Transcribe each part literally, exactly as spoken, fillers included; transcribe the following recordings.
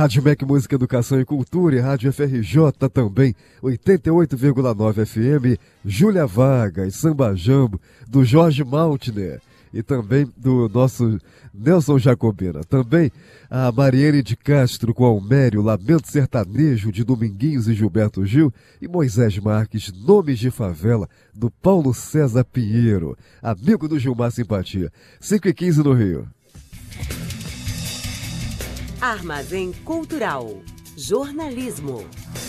Rádio M E C Música, Educação e Cultura e Rádio F R J também, oitenta e oito vírgula nove F M, Júlia Vargas, Samba Jambo, do Jorge Maltner e também do nosso Nelson Jacobina. Também a Mariene de Castro com Almério, Lamento Sertanejo de Dominguinhos e Gilberto Gil e Moisés Marques, Nomes de Favela, do Paulo César Pinheiro, amigo do Gilmar Simpatia. cinco e quinze no Rio. Armazém Cultural. Jornalismo.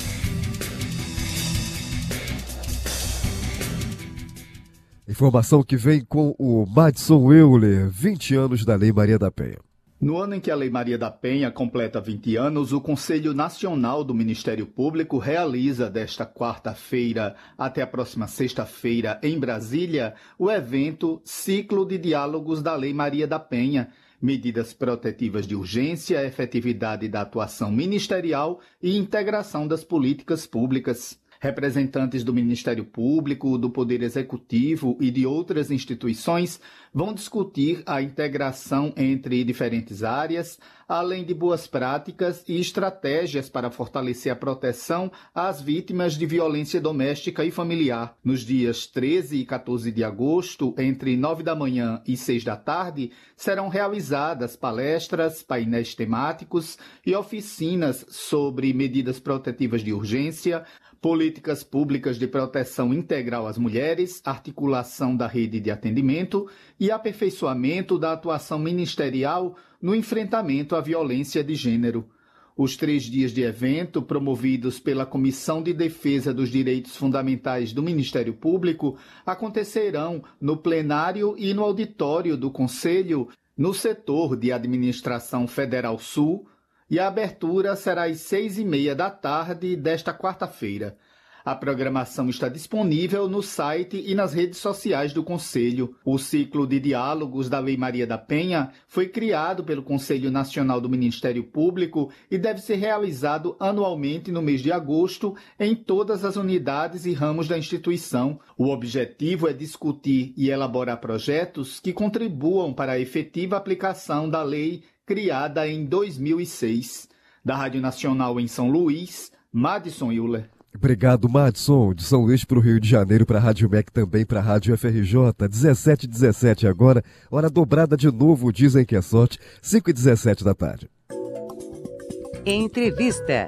Informação que vem com o Madson Euler, vinte anos da Lei Maria da Penha. No ano em que a Lei Maria da Penha completa vinte anos, o Conselho Nacional do Ministério Público realiza desta quarta-feira até a próxima sexta-feira em Brasília o evento Ciclo de Diálogos da Lei Maria da Penha, medidas protetivas de urgência, efetividade da atuação ministerial e integração das políticas públicas. Representantes do Ministério Público, do Poder Executivo e de outras instituições vão discutir a integração entre diferentes áreas, além de boas práticas e estratégias para fortalecer a proteção às vítimas de violência doméstica e familiar. Nos dias treze e quatorze de agosto, entre nove da manhã e seis da tarde, serão realizadas palestras, painéis temáticos e oficinas sobre medidas protetivas de urgência, políticas públicas de proteção integral às mulheres, articulação da rede de atendimento e aperfeiçoamento da atuação ministerial no enfrentamento à violência de gênero. Os três dias de evento, promovidos pela Comissão de Defesa dos Direitos Fundamentais do Ministério Público, acontecerão no plenário e no auditório do Conselho, no setor de Administração Federal Sul, e a abertura será às seis e meia da tarde desta quarta-feira. A programação está disponível no site e nas redes sociais do Conselho. O ciclo de diálogos da Lei Maria da Penha foi criado pelo Conselho Nacional do Ministério Público e deve ser realizado anualmente no mês de agosto em todas as unidades e ramos da instituição. O objetivo é discutir e elaborar projetos que contribuam para a efetiva aplicação da lei criada em dois mil e seis. Da Rádio Nacional em São Luís, Madson Euler. Obrigado, Madson. De São Luís para o Rio de Janeiro, para a Rádio M E C, também para a Rádio F R J. dezessete e dezessete agora, hora dobrada de novo, dizem que é sorte, cinco e dezessete da tarde. Entrevista.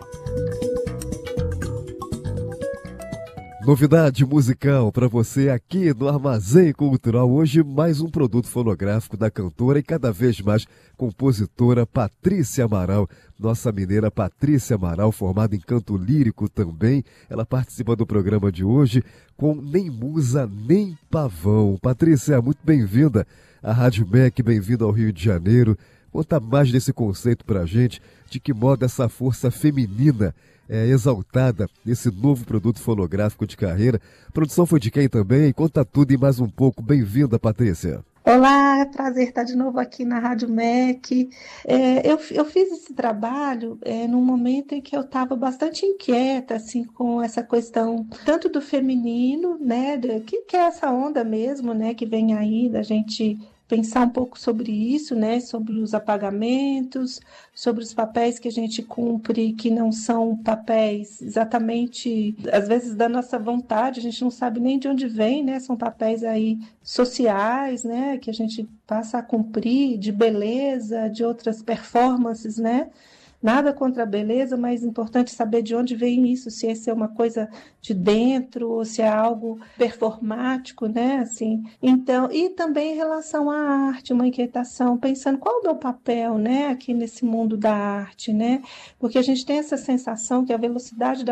Novidade musical para você aqui no Armazém Cultural. Hoje mais um produto fonográfico da cantora e cada vez mais compositora Patrícia Amaral. Nossa mineira Patrícia Amaral, formada em canto lírico também. Ela participa do programa de hoje com Nem Musa Nem Pavão. Patrícia, muito bem-vinda à Rádio M E C, bem-vinda ao Rio de Janeiro. Conta mais desse conceito para a gente, de que modo essa força feminina é exaltada nesse novo produto fonográfico de carreira. A produção foi de quem também? Conta tudo e mais um pouco. Bem-vinda, Patrícia. Olá, é prazer estar de novo aqui na Rádio M E C. É, eu, eu fiz esse trabalho é, num momento em que eu estava bastante inquieta assim, com essa questão tanto do feminino, né, de, que, que é essa onda mesmo, né, que vem aí da gente pensar um pouco sobre isso, né, sobre os apagamentos, sobre os papéis que a gente cumpre, que não são papéis exatamente, às vezes, da nossa vontade, a gente não sabe nem de onde vem, né, são papéis aí sociais, né, que a gente passa a cumprir, de beleza, de outras performances, né. Nada contra a beleza, mas é importante saber de onde vem isso, se esse é uma coisa de dentro ou se é algo performático, né? Assim, então, e também em relação à arte, uma inquietação, pensando qual é o meu papel, né, aqui nesse mundo da arte, né? Porque a gente tem essa sensação que a velocidade da